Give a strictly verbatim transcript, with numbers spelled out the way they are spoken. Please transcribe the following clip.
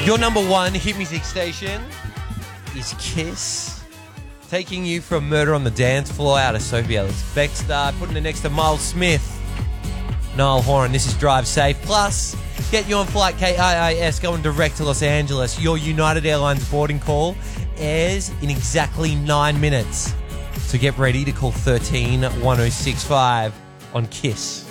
Your number one hit music station is Kiss. Taking you from Murder on the Dance Floor out of Sophie Ellis Bextor, putting it next to Miles Smith, Niall Horan. This is Drive Safe. Plus, get you on flight K I I S going direct to Los Angeles. Your United Airlines boarding call airs in exactly nine minutes. So get ready to call thirteen one oh six five on Kiss.